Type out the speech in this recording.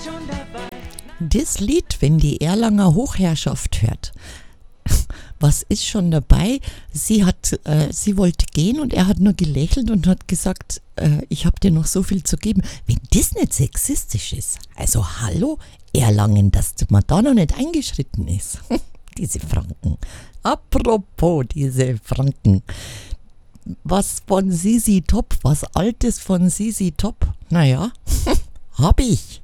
Das Lied, wenn die Erlanger Hochherrschaft hört, was ist schon dabei? Sie wollte gehen und er hat nur gelächelt und hat gesagt, ich habe dir noch so viel zu geben. Wenn das nicht sexistisch ist, also hallo Erlangen, dass man da noch nicht eingeschritten ist. Diese Franken. Apropos diese Franken. Was von Sisi Top, was Altes von Sisi Top? Naja, hab ich.